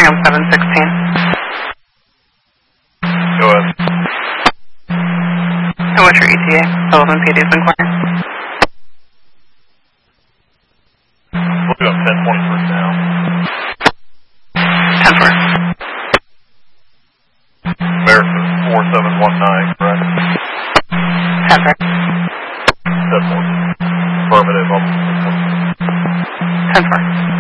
Birmingham 716. Go ahead. And what's your ETA? Sullivan PD's inquiry. We'll do 10:23 now. 10-4. American 4719, correct? 10-4. 10-4. Affirmative. 10-4.